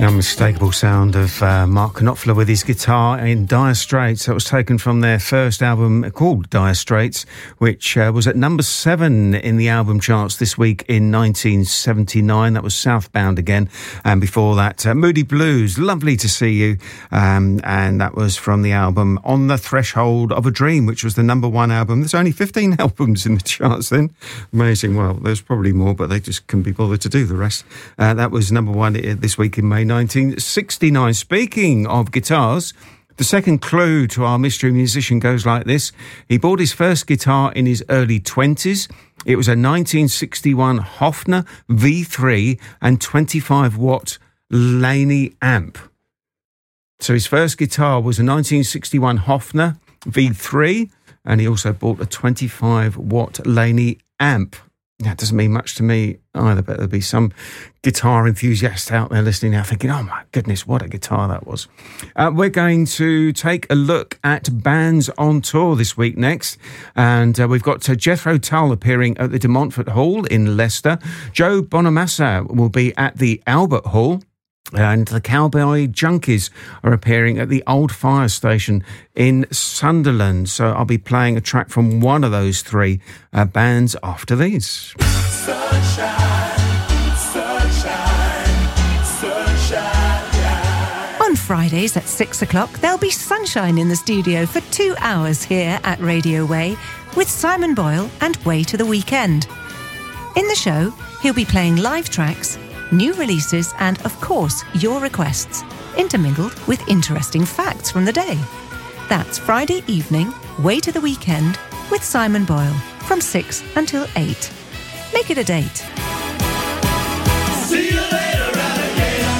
Unmistakable sound of Mark Knopfler with his guitar in Dire Straits. That was taken from their first album called Dire Straits, which was at number 7 in the album charts this week in 1979. That was Southbound Again. And before that, Moody Blues, Lovely to See You. And that was from the album On the Threshold of a Dream, which was the number 1 album. There's only 15 albums in the charts then. Amazing. Well, there's probably more, but they just couldn't be bothered to do the rest. That was number 1 this week in May 1969. Speaking of guitars, the second clue to our mystery musician goes like this. He bought his first guitar in his early 20s. It was a 1961 Hofner V3 and 25-watt Laney amp. So his first guitar was a 1961 Hofner V3, and he also bought a 25-watt Laney amp. That doesn't mean much to me either, but there'll be some guitar enthusiasts out there listening now thinking, oh my goodness, what a guitar that was. We're going to take a look at bands on tour this week next. And we've got Jethro Tull appearing at the De Montfort Hall in Leicester. Joe Bonamassa will be at the Albert Hall. And the Cowboy Junkies are appearing at the Old Fire Station in Sunderland. So I'll be playing a track from one of those 3 bands after these. Sunshine, sunshine, sunshine, yeah. On Fridays at 6 o'clock, there'll be sunshine in the studio for 2 hours here at Radio Way with Simon Boyle and Way to the Weekend. In the show, he'll be playing live tracks, new releases and, of course, your requests, intermingled with interesting facts from the day. That's Friday evening, Way to the Weekend, with Simon Boyle, from 6 until 8. Make it a date. See you later, alligator.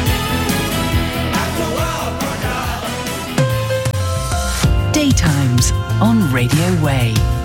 After a while, crocodile. Daytimes on Radio Way.